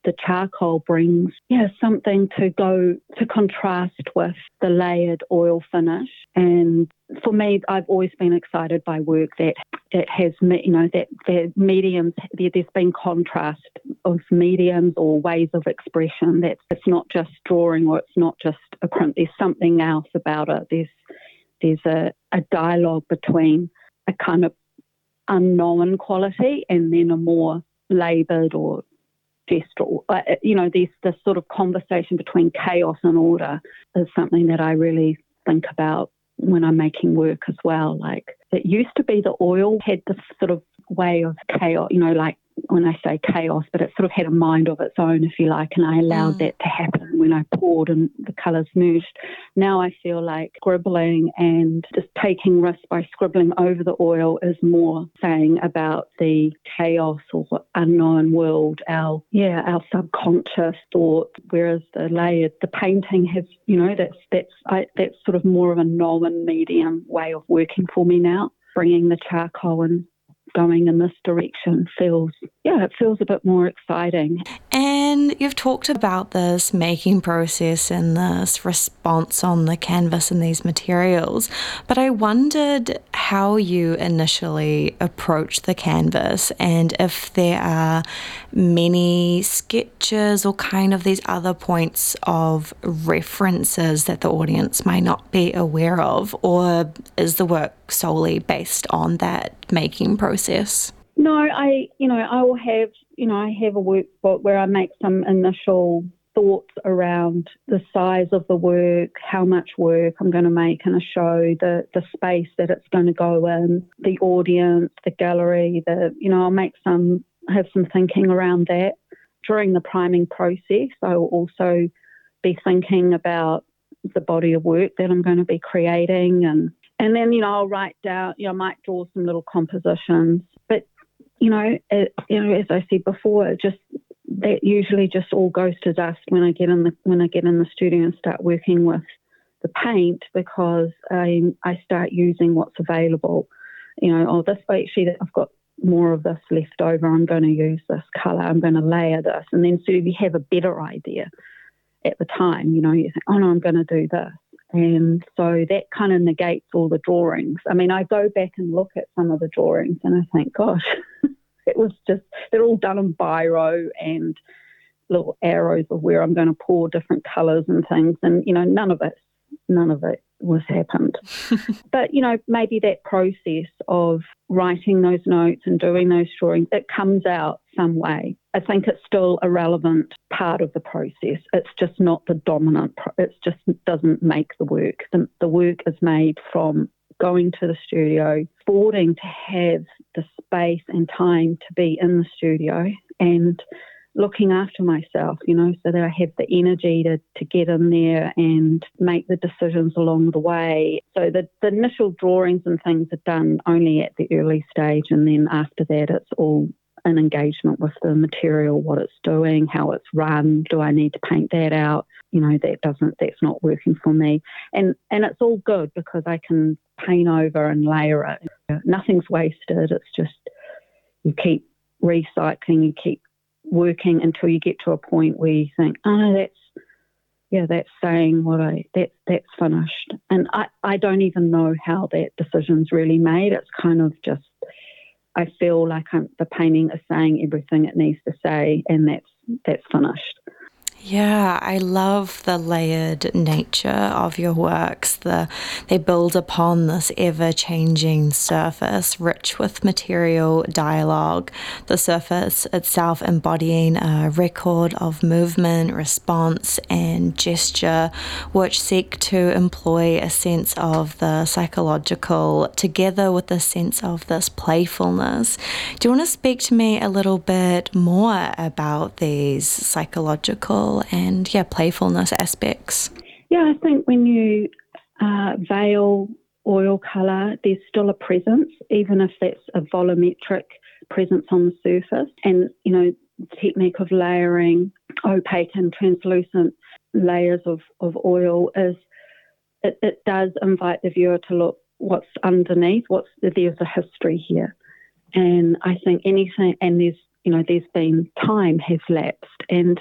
the charcoal brings, something to go to contrast with the layered oil finish. And for me, I've always been excited by work that has, that the mediums, there's been contrast of mediums or ways of expression. That it's not just drawing or it's not just a print. There's something else about it. There's a dialogue between a kind of unknown quality and then a more laboured or gestural. There's this sort of conversation between chaos and order is something that I really think about when I'm making work as well. Like, it used to be the oil had this sort of way of chaos, like when I say chaos, but it sort of had a mind of its own, if you like, and I allowed that to happen when I poured and the colours merged. Now I feel like scribbling and just taking risks by scribbling over the oil is more saying about the chaos or unknown world, our subconscious thought, whereas the painting has, that's sort of more of a known medium way of working for me now. Bringing the charcoal and going in this direction feels a bit more exciting. And you've talked about this making process and this response on the canvas and these materials, but I wondered how you initially approached the canvas and if there are many sketches or kind of these other points of references that the audience might not be aware of, or is the work solely based on that making process? No, I will have, I have a workbook where I make some initial thoughts around the size of the work, how much work I'm going to make in a show, the space that it's going to go in, the audience, the gallery, I'll have some thinking around that. During the priming process, I will also be thinking about the body of work that I'm going to be creating, and then, I'll write down, I might draw some little compositions. But, as I said before, that usually just all goes to dust when I get in the studio and start working with the paint, because I start using what's available. I've got more of this left over. I'm going to use this colour. I'm going to layer this. And then sort of you have a better idea at the time. You think, oh, no, I'm going to do this. And so that kind of negates all the drawings. I mean, I go back and look at some of the drawings and I think, gosh, they're all done in biro and little arrows of where I'm going to pour different colours and things. And, none of it was happened. But, maybe that process of writing those notes and doing those drawings, it comes out some way. I think it's still a relevant part of the process. It's just not the dominant. It just doesn't make the work. The work is made from going to the studio, affording to have the space and time to be in the studio and looking after myself, so that I have the energy to get in there and make the decisions along the way. So the initial drawings and things are done only at the early stage, and then after that it's all an engagement with the material, what it's doing, how it's run. Do I need to paint that out? That's not working for me. And it's all good because I can paint over and layer it. Nothing's wasted. It's just you keep recycling, you keep working until you get to a point where you think, oh, that's saying that's finished. And I don't even know how that decision's really made. It's kind of just, I feel like the painting is saying everything it needs to say, and that's finished. Yeah, I love the layered nature of your works. They build upon this ever-changing surface, rich with material dialogue, the surface itself embodying a record of movement, response, and gesture, which seek to employ a sense of the psychological together with a sense of this playfulness. Do you want to speak to me a little bit more about these psychological and playfulness aspects? Yeah, I think when you veil oil colour, there's still a presence, even if that's a volumetric presence on the surface. And, technique of layering opaque and translucent layers of oil is, it does invite the viewer to look what's underneath, there's a history here. And I think anything, and there's been time has lapsed, and